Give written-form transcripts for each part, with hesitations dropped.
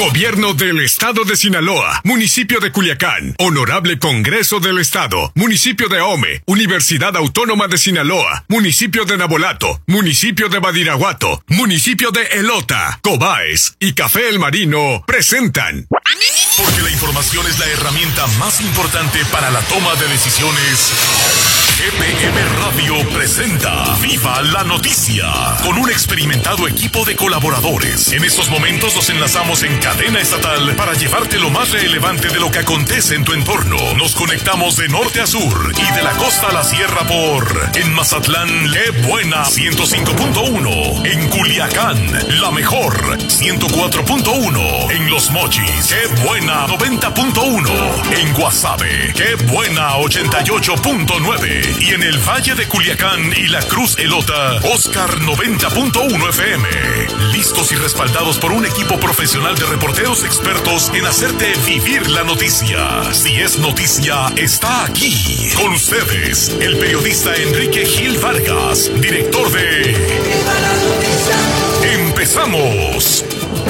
Gobierno del Estado de Sinaloa, Municipio de Culiacán, Honorable Congreso del Estado, Municipio de Ahome, Universidad Autónoma de Sinaloa, Municipio de Nabolato, Municipio de Badiraguato, Municipio de Elota, Cobaes y Café El Marino presentan. Porque la información es la herramienta más importante para la toma de decisiones. GPM Radio presenta Viva la Noticia, con un experimentado equipo de colaboradores. En estos momentos nos enlazamos en cadena estatal para llevarte lo más relevante de lo que acontece en tu entorno. Nos conectamos de norte a sur y de la costa a la sierra en Mazatlán, ¡qué buena! 105.1. En Culiacán, la mejor, 104.1. En Los Mochis, ¡qué buena! 90.1. En Guasave, ¡qué buena! 88.9. Y en el Valle de Culiacán y la Cruz Elota, Oscar 90.1 FM. Listos y respaldados por un equipo profesional de reporteros expertos en hacerte vivir la noticia. Si es noticia, está aquí. Con ustedes, el periodista Enrique Gil Vargas, director de Viva la Noticia. ¡Empezamos!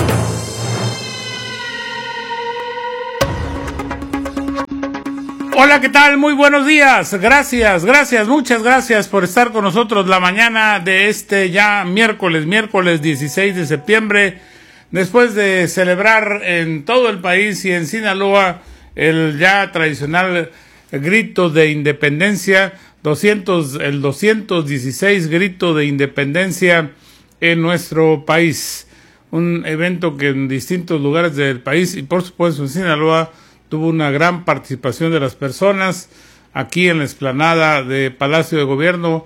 Hola, ¿qué tal? Muy buenos días. Gracias, muchas gracias por estar con nosotros la mañana de este ya miércoles 16 de septiembre, después de celebrar en todo el país y en Sinaloa el ya tradicional grito de independencia, el 216 grito de independencia en nuestro país. Un evento que en distintos lugares del país y por supuesto en Sinaloa tuvo una gran participación de las personas. Aquí en la explanada de Palacio de Gobierno,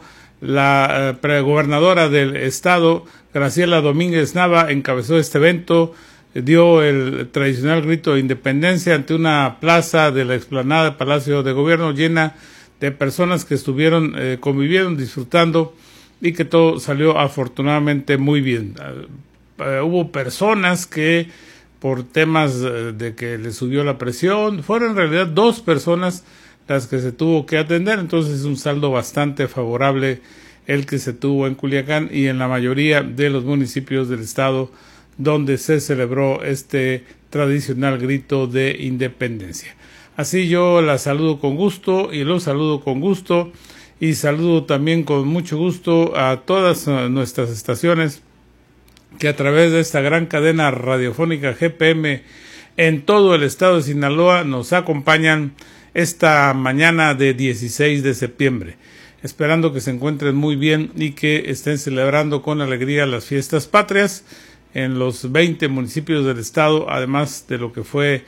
la pregobernadora del estado, Graciela Domínguez Nava, encabezó este evento, dio el tradicional grito de independencia ante una plaza de la explanada de Palacio de Gobierno llena de personas que estuvieron convivieron, disfrutando, y que todo salió afortunadamente muy bien. Hubo personas que por temas de que le subió la presión, fueron en realidad 2 personas las que se tuvo que atender, entonces es un saldo bastante favorable el que se tuvo en Culiacán y en la mayoría de los municipios del estado donde se celebró este tradicional grito de independencia. Así yo la saludo con gusto y los saludo con gusto y saludo también con mucho gusto a todas nuestras estaciones que a través de esta gran cadena radiofónica GPM en todo el estado de Sinaloa nos acompañan esta mañana de 16 de septiembre. Esperando que se encuentren muy bien y que estén celebrando con alegría las fiestas patrias en los 20 municipios del estado, además de lo que fue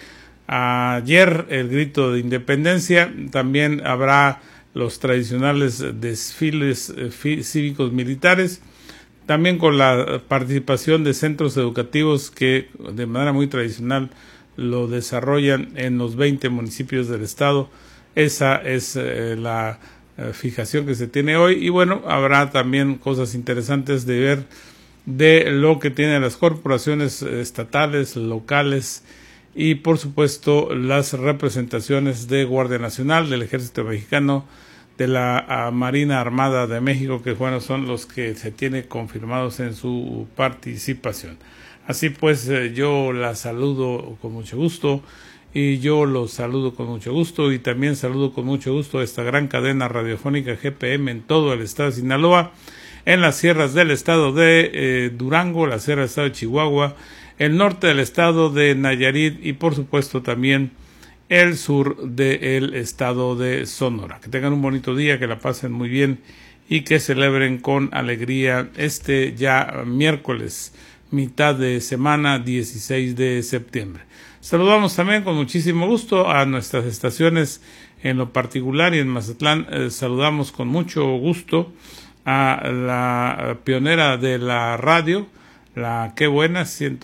ayer el grito de independencia. También habrá los tradicionales desfiles cívicos militares, también con la participación de centros educativos que de manera muy tradicional lo desarrollan en los 20 municipios del estado. Esa es la fijación que se tiene hoy, y bueno, habrá también cosas interesantes de ver de lo que tienen las corporaciones estatales, locales y por supuesto las representaciones de Guardia Nacional, del Ejército Mexicano, de la Marina Armada de México, que bueno, son los que se tiene confirmados en su participación. Así pues, yo la saludo con mucho gusto y yo los saludo con mucho gusto y también saludo con mucho gusto a esta gran cadena radiofónica GPM en todo el estado de Sinaloa, en las sierras del estado de Durango, la sierra del estado de Chihuahua, el norte del estado de Nayarit y por supuesto también el sur del estado de Sonora. Que tengan un bonito día, que la pasen muy bien y que celebren con alegría este ya miércoles, mitad de semana, 16 de septiembre. Saludamos también con muchísimo gusto a nuestras estaciones en lo particular y en Mazatlán. Saludamos con mucho gusto a la pionera de la radio, la Qué Buena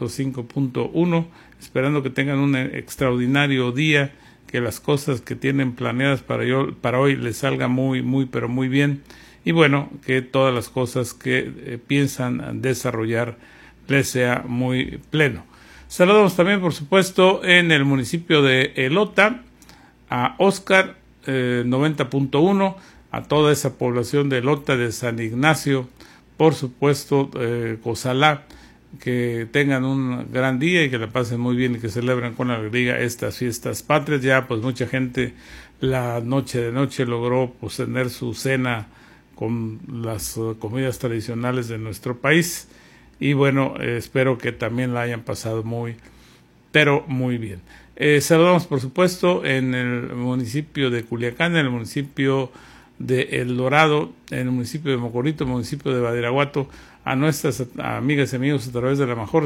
105.1, esperando que tengan un extraordinario día, que las cosas que tienen planeadas para hoy les salgan muy, pero muy bien, y bueno, que todas las cosas que piensan desarrollar les sea muy pleno. Saludamos también, por supuesto, en el municipio de Elota, a Oscar 90.1, a toda esa población de Elota, de San Ignacio, por supuesto, Cozalá, que tengan un gran día y que la pasen muy bien y que celebren con alegría estas fiestas patrias. Ya pues mucha gente la noche de noche logró pues tener su cena con las comidas tradicionales de nuestro país y bueno, espero que también la hayan pasado muy bien. Saludamos por supuesto en el municipio de Culiacán, en el municipio de El Dorado, en el municipio de Mocorito, municipio de Badiraguato, a nuestras amigas y amigos a través de la mejor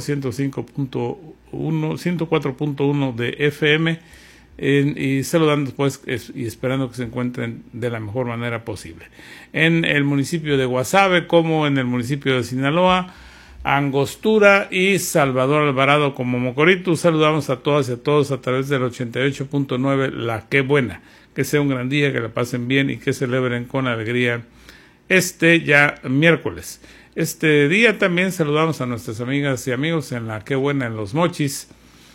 104.1 de FM, y saludando pues y esperando que se encuentren de la mejor manera posible. En el municipio de Guasave, como en el municipio de Sinaloa, Angostura y Salvador Alvarado como Mocorito, saludamos a todas y a todos a través del 88.9 La Qué Buena. Que sea un gran día, que la pasen bien y que celebren con alegría ya miércoles. Este día también saludamos a nuestras amigas y amigos en La Qué Buena en Los Mochis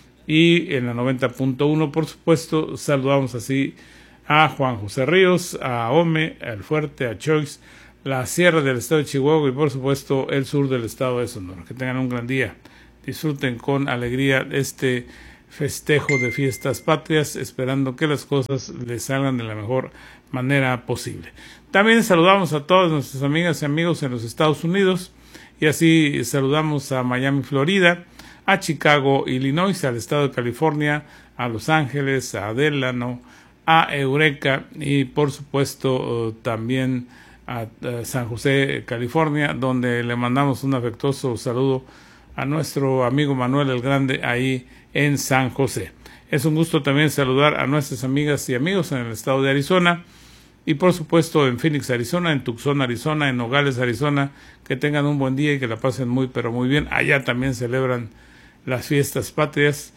y en la 90.1, por supuesto. Saludamos así a Juan José Ríos, a Ome, a El Fuerte, a Choix, la sierra del estado de Chihuahua y por supuesto el sur del estado de Sonora. Que tengan un gran día, disfruten con alegría este festejo de fiestas patrias, esperando que las cosas les salgan de la mejor manera posible. También saludamos a todas nuestras amigas y amigos en los Estados Unidos y así saludamos a Miami, Florida, a Chicago, Illinois, al estado de California, a Los Ángeles, a Delano, a Eureka y por supuesto también a San José, California, donde le mandamos un afectuoso saludo a nuestro amigo Manuel el Grande ahí en San José. Es un gusto también saludar a nuestras amigas y amigos en el estado de Arizona y por supuesto en Phoenix, Arizona, en Tucson, Arizona, en Nogales, Arizona. Que tengan un buen día y que la pasen muy bien. Allá también celebran las fiestas patrias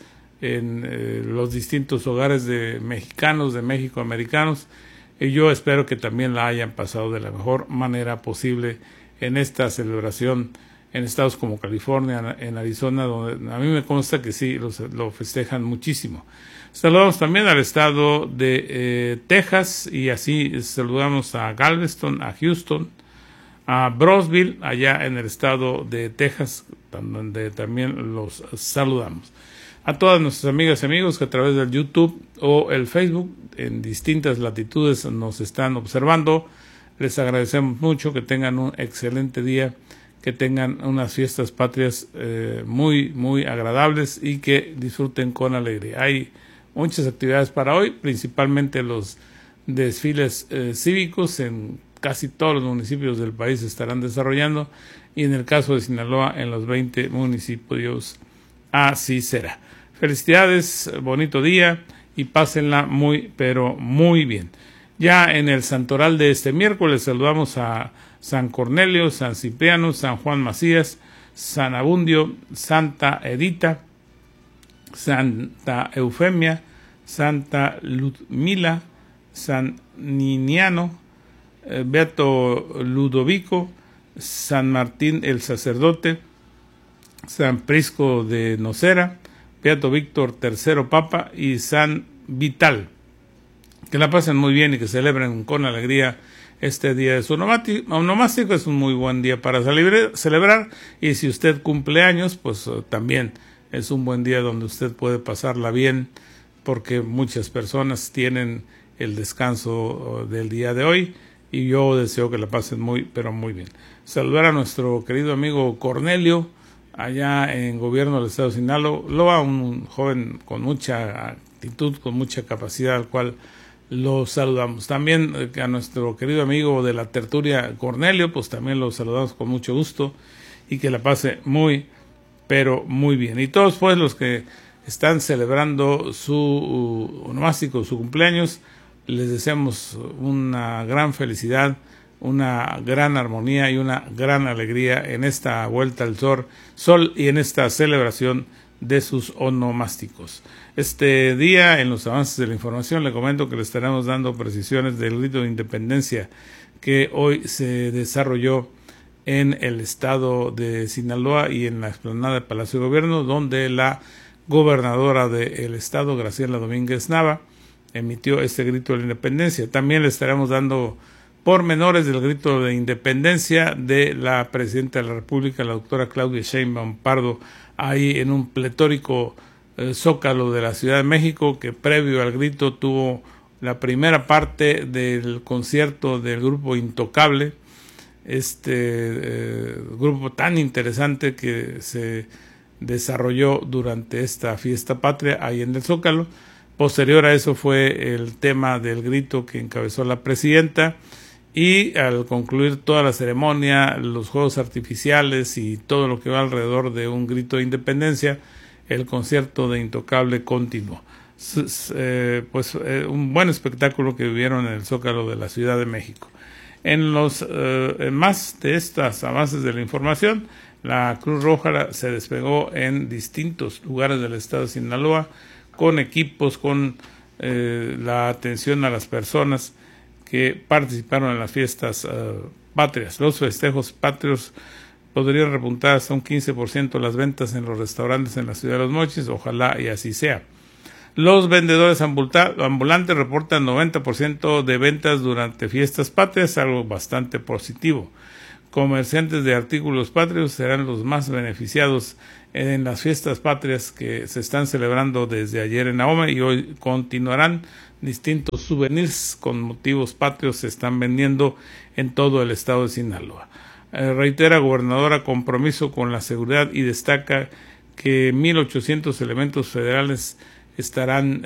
en los distintos hogares de mexicanos, de México, americanos, y yo espero que también la hayan pasado de la mejor manera posible en esta celebración en estados como California, en Arizona, donde a mí me consta que sí, lo festejan muchísimo. Saludamos también al estado de Texas y así saludamos a Galveston, a Houston, a Brownsville, allá en el estado de Texas, donde también los saludamos. A todas nuestras amigas y amigos que a través del YouTube o el Facebook en distintas latitudes nos están observando, les agradecemos mucho, que tengan un excelente día, que tengan unas fiestas patrias muy agradables y que disfruten con alegría. Hay muchas actividades para hoy, principalmente los desfiles cívicos en casi todos los municipios del país se estarán desarrollando y en el caso de Sinaloa en los 20 municipios así será. Felicidades, bonito día y pásenla muy bien. Ya en el santoral de este miércoles saludamos a San Cornelio, San Cipriano, San Juan Macías, San Abundio, Santa Edita, Santa Eufemia, Santa Ludmila, San Niniano, Beato Ludovico, San Martín el sacerdote, San Prisco de Nocera, Beato Víctor III Papa y San Vital. Que la pasen muy bien y que celebren con alegría este día de su onomástico. Es un muy buen día para celebrar y si usted cumple años, pues también es un buen día donde usted puede pasarla bien, porque muchas personas tienen el descanso del día de hoy y yo deseo que la pasen muy bien. Saludar a nuestro querido amigo Cornelio allá en gobierno del estado de Sinaloa, un joven con mucha actitud, con mucha capacidad, al cual lo saludamos. También a nuestro querido amigo de la tertulia Cornelio, pues también lo saludamos con mucho gusto y que la pase muy bien. Y todos pues los que están celebrando su onomástico, su cumpleaños, les deseamos una gran felicidad, una gran armonía y una gran alegría en esta vuelta al sol y en esta celebración de sus onomásticos. Este día, en los avances de la información, le comento que le estaremos dando precisiones del grito de independencia que hoy se desarrolló en el estado de Sinaloa y en la explanada del Palacio de Gobierno, donde la gobernadora del estado, Graciela Domínguez Nava, emitió este grito de la independencia. También le estaremos dando pormenores del grito de independencia de la presidenta de la República, la doctora Claudia Sheinbaum Pardo, ahí en un pletórico zócalo de la Ciudad de México, que previo al grito tuvo la primera parte del concierto del grupo Intocable, grupo tan interesante que se desarrolló durante esta fiesta patria ahí en el Zócalo. Posterior a eso fue el tema del grito que encabezó la presidenta, y al concluir toda la ceremonia, los juegos artificiales y todo lo que va alrededor de un grito de independencia, el concierto de Intocable continuó. Un buen espectáculo que vivieron en el Zócalo de la Ciudad de México. En más de estas avances de la información, la Cruz Roja se despegó en distintos lugares del estado de Sinaloa con equipos, con la atención a las personas que participaron en las fiestas patrias. Los festejos patrios podrían repuntar hasta un 15% las ventas en los restaurantes en la ciudad de Los Mochis, ojalá y así sea. Los vendedores ambulantes reportan 90% de ventas durante fiestas patrias, algo bastante positivo. Comerciantes de artículos patrios serán los más beneficiados en las fiestas patrias que se están celebrando desde ayer en Ahome, y hoy continuarán. Distintos souvenirs con motivos patrios se están vendiendo en todo el estado de Sinaloa. Reitera gobernadora compromiso con la seguridad y destaca que 1,800 elementos federales estarán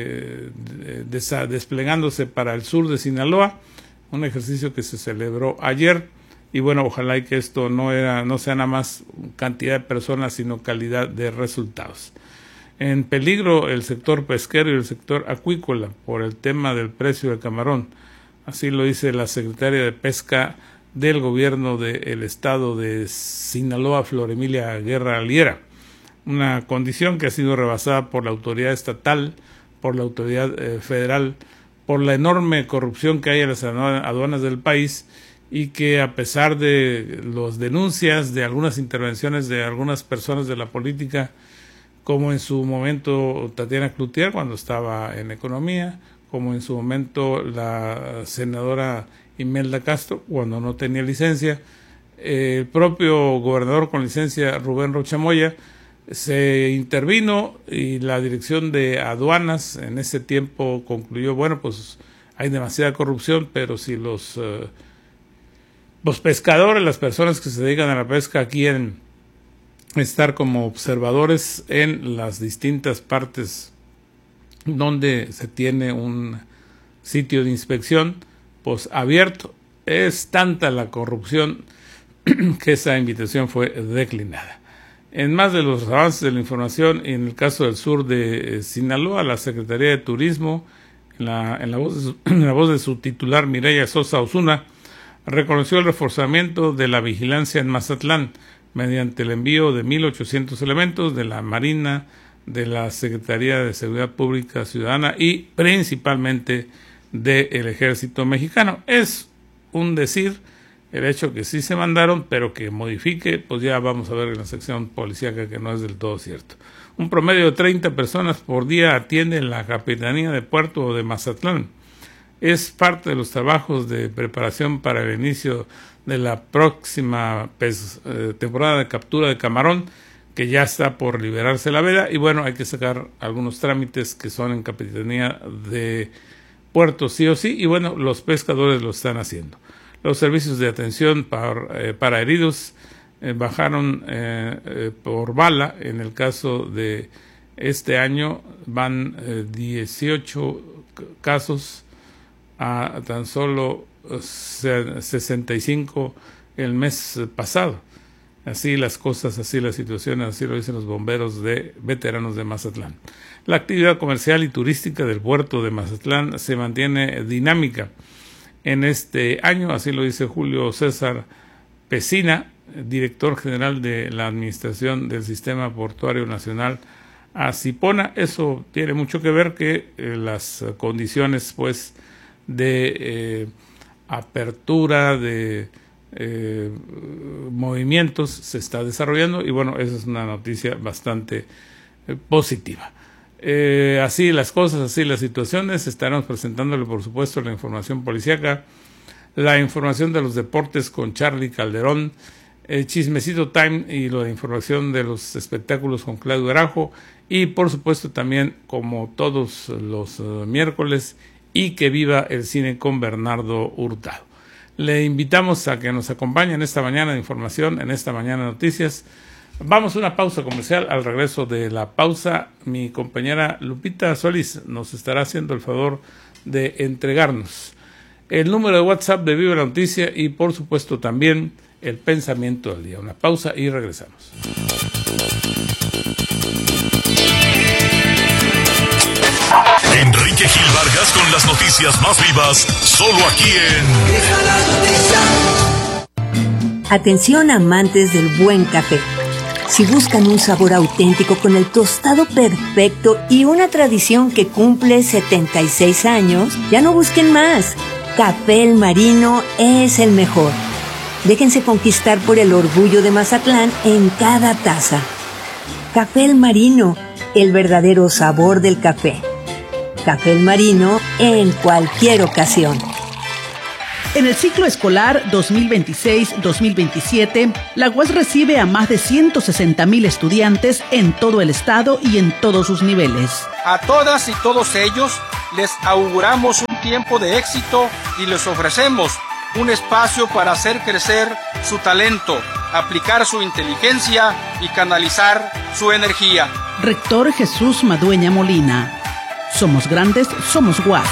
desplegándose para el sur de Sinaloa, un ejercicio que se celebró ayer, y bueno, ojalá y que esto no sea nada más cantidad de personas, sino calidad de resultados. En peligro el sector pesquero y el sector acuícola por el tema del precio del camarón, así lo dice la secretaria de Pesca del gobierno del estado de Sinaloa, Flor Emilia Guerra Aliera, una condición que ha sido rebasada por la autoridad estatal, por la autoridad federal, por la enorme corrupción que hay en las aduanas del país, y que a pesar de las denuncias de algunas intervenciones de algunas personas de la política, como en su momento Tatiana Cloutier cuando estaba en Economía, como en su momento la senadora Imelda Castro cuando no tenía licencia, el propio gobernador con licencia Rubén Rocha Moya, se intervino y la dirección de aduanas en ese tiempo concluyó, bueno, pues hay demasiada corrupción, pero si los pescadores, las personas que se dedican a la pesca quieren estar como observadores en las distintas partes donde se tiene un sitio de inspección, pues abierto, es tanta la corrupción que esa invitación fue declinada. En más de los avances de la información, en el caso del sur de Sinaloa, la Secretaría de Turismo, en la voz de su titular Mireya Sosa Osuna, reconoció el reforzamiento de la vigilancia en Mazatlán mediante el envío de 1,800 elementos de la Marina, de la Secretaría de Seguridad Pública Ciudadana y principalmente del Ejército Mexicano. Es un decir el hecho que sí se mandaron, pero que modifique, pues ya vamos a ver en la sección policíaca que no es del todo cierto. Un promedio de 30 personas por día atiende la Capitanía de Puerto de Mazatlán. Es parte de los trabajos de preparación para el inicio de la próxima temporada de captura de camarón, que ya está por liberarse la veda, y bueno, hay que sacar algunos trámites que son en Capitanía de Puerto sí o sí, y bueno, los pescadores lo están haciendo. Los servicios de atención para heridos bajaron por bala. En el caso de este año van 18 casos a tan solo 65 el mes pasado. Así las cosas, así la situación, así lo dicen los bomberos de veteranos de Mazatlán. La actividad comercial y turística del puerto de Mazatlán se mantiene dinámica en este año, así lo dice Julio César Pesina, director general de la Administración del Sistema Portuario Nacional ASIPONA. Eso tiene mucho que ver que las condiciones pues de apertura de movimientos se está desarrollando, y bueno, esa es una noticia bastante positiva. Así las cosas, así las situaciones. Estaremos presentándole, por supuesto, la información policíaca la información de los deportes con Charlie Calderón, Chismecito Time y la información de los espectáculos con Claudio Arajo, y por supuesto también, como todos los miércoles, Y que viva el cine con Bernardo Hurtado. Le invitamos a que nos acompañe en esta mañana de información, en esta mañana de noticias. Vamos a una pausa comercial. Al regreso de la pausa, mi compañera Lupita Solís nos estará haciendo el favor de entregarnos el número de WhatsApp de Viva la Noticia y por supuesto también el pensamiento del día. Una pausa y regresamos. Enrique Gil Vargas con las noticias más vivas, solo aquí en... Atención amantes del buen café. Si buscan un sabor auténtico con el tostado perfecto y una tradición que cumple 76 años, ya no busquen más. Café El Marino es el mejor. Déjense conquistar por el orgullo de Mazatlán en cada taza. Café El Marino, el verdadero sabor del café. Café El Marino en cualquier ocasión. En el ciclo escolar 2026-2027, la UAS recibe a más de 160,000 estudiantes en todo el estado y en todos sus niveles. A todas y todos ellos les auguramos un tiempo de éxito y les ofrecemos un espacio para hacer crecer su talento, aplicar su inteligencia y canalizar su energía. Rector Jesús Madueña Molina. Somos grandes, somos UAS.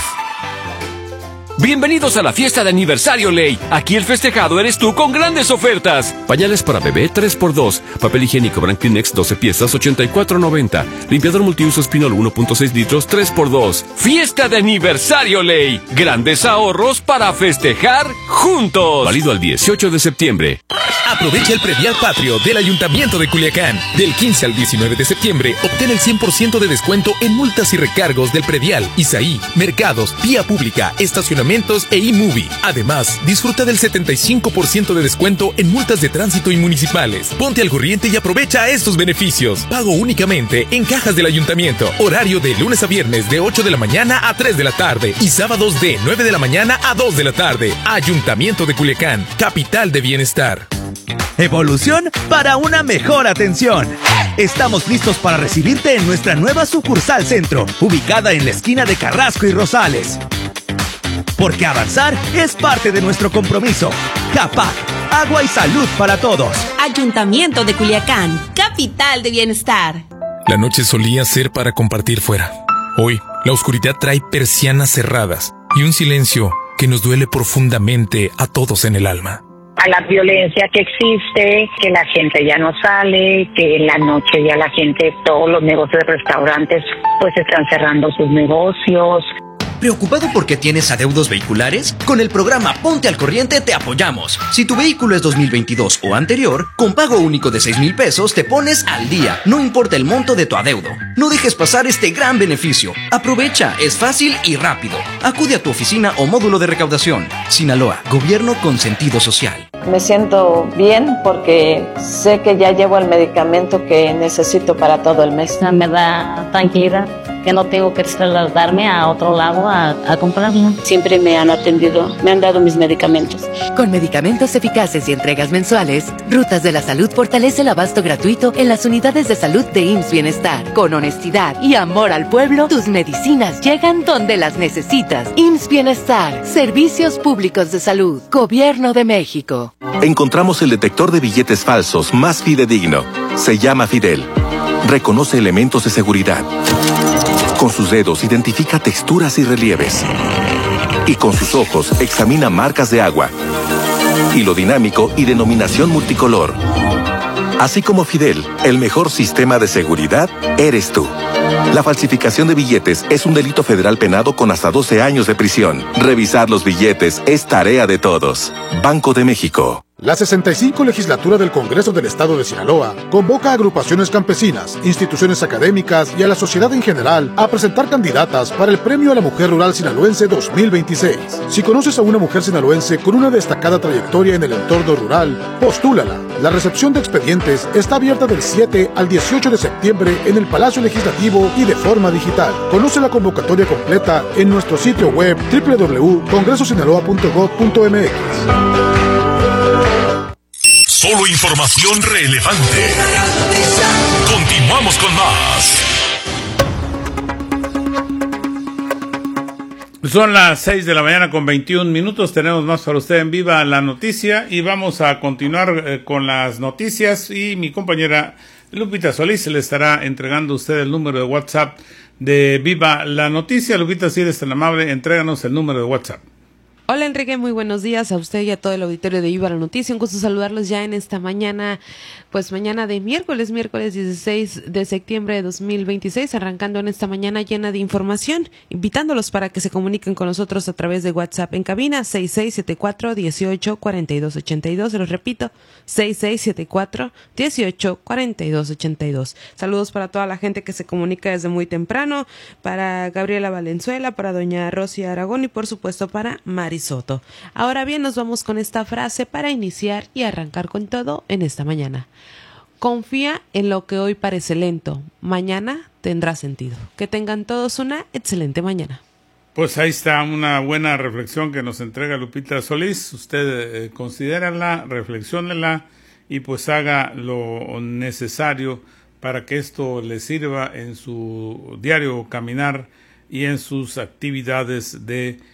Bienvenidos a la fiesta de aniversario Ley. Aquí el festejado eres tú con grandes ofertas. Pañales para bebé 3x2. Papel higiénico Brand Kleenex 12 piezas $84.90. Limpiador multiusos Pinol 1.6 litros 3x2. Fiesta de aniversario Ley. Grandes ahorros para festejar juntos. Válido al 18 de septiembre. Aprovecha el predial patrio del Ayuntamiento de Culiacán. Del 15 al 19 de septiembre, obtén el 100% de descuento en multas y recargos del predial, ISAI, mercados, vía pública, estacionamientos e iMovie. Además, disfruta del 75% de descuento en multas de tránsito y municipales. Ponte al corriente y aprovecha estos beneficios. Pago únicamente en cajas del Ayuntamiento. Horario de lunes a viernes de 8 de la mañana a 3 de la tarde y sábados de 9 de la mañana a 2 de la tarde. Ayuntamiento de Culiacán, capital de bienestar. Evolución para una mejor atención. Estamos listos para recibirte en nuestra nueva sucursal centro, ubicada en la esquina de Carrasco y Rosales. Porque avanzar es parte de nuestro compromiso. CAPAC, agua y salud para todos. Ayuntamiento de Culiacán, capital de bienestar. La noche solía ser para compartir fuera. Hoy, la oscuridad trae persianas cerradas y un silencio que nos duele profundamente a todos en el alma. A la violencia que existe, que la gente ya no sale, que en la noche ya la gente, todos los negocios de restaurantes, pues están cerrando sus negocios. ¿Preocupado porque tienes adeudos vehiculares? Con el programa Ponte al Corriente te apoyamos. Si tu vehículo es 2022 o anterior, con pago único de 6,000 pesos te pones al día, no importa el monto de tu adeudo. No dejes pasar este gran beneficio. Aprovecha, es fácil y rápido. Acude a tu oficina o módulo de recaudación. Sinaloa, gobierno con sentido social. Me siento bien porque sé que ya llevo el medicamento que necesito para todo el mes. Me da tranquilidad que no tengo que trasladarme a otro lado a comprarlo. Siempre me han atendido, me han dado mis medicamentos. Con medicamentos eficaces y entregas mensuales, Rutas de la Salud fortalece el abasto gratuito en las unidades de salud de IMSS Bienestar. Con honestidad y amor al pueblo, tus medicinas llegan donde las necesitas. IMSS Bienestar, Servicios Públicos de Salud, Gobierno de México. Encontramos el detector de billetes falsos más fidedigno. Se llama Fidel. Reconoce elementos de seguridad. Con sus dedos identifica texturas y relieves. Y con sus ojos examina marcas de agua. Hilo dinámico y denominación multicolor. Así como Fidel, el mejor sistema de seguridad eres tú. La falsificación de billetes es un delito federal penado con hasta 12 años de prisión. Revisar los billetes es tarea de todos. Banco de México. La 65 legislatura del Congreso del Estado de Sinaloa convoca a agrupaciones campesinas, instituciones académicas y a la sociedad en general a presentar candidatas para el Premio a la Mujer Rural Sinaloense 2026. Si conoces a una mujer sinaloense con una destacada trayectoria en el entorno rural, postúlala. La recepción de expedientes está abierta del 7 al 18 de septiembre en el Palacio Legislativo y de forma digital. Conoce la convocatoria completa en nuestro sitio web www.congresosinaloa.gov.mx. Solo información relevante. Continuamos con más. Son las 6 de la mañana con 21 minutos. Tenemos más para usted en Viva la Noticia y vamos a continuar con las noticias y mi compañera Lupita Solís le estará entregando a usted el número de WhatsApp de Viva la Noticia. Lupita, si eres tan amable, entréganos el número de WhatsApp. Hola Enrique, muy buenos días a usted y a todo el auditorio de Viva la Noticia. Un gusto saludarlos ya en esta mañana, pues mañana de miércoles 16 de septiembre de 2026, arrancando en esta mañana llena de información, invitándolos para que se comuniquen con nosotros a través de WhatsApp en cabina 6674-184282, se los repito, 6674-184282. Saludos para toda la gente que se comunica desde muy temprano, para Gabriela Valenzuela, para doña Rosy Aragón y por supuesto para Mari Soto. Ahora bien, nos vamos con esta frase para iniciar y arrancar con todo en esta mañana. Confía en lo que hoy parece lento, mañana tendrá sentido. Que tengan todos una excelente mañana. Pues ahí está una buena reflexión que nos entrega Lupita Solís. Usted considérala, reflexiónela y pues haga lo necesario para que esto le sirva en su diario caminar y en sus actividades de